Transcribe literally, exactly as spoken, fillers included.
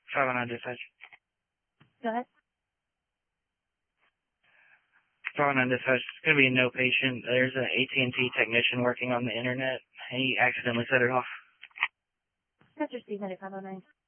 five oh nine dispatch. Go ahead. five oh nine dispatch. It's going to be a no patient. There's an A T and T technician working on the internet. He accidentally set it off. That's your Steve at five oh nine.